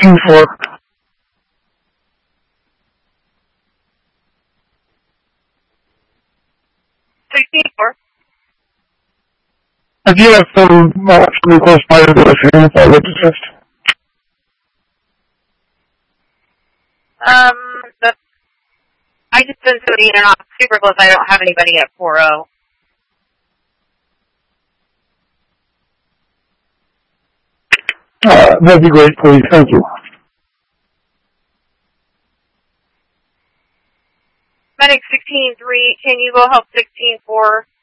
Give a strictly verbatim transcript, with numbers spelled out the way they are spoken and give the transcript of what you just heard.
sixteen four. sixteen four. I do have some actually close by to the same if I would assist. Um, the, I just sent somebody in and off super close. I don't have anybody at four oh. Uh, that'd be great, please. Thank you. Medic sixteen three, can you go help sixteen four?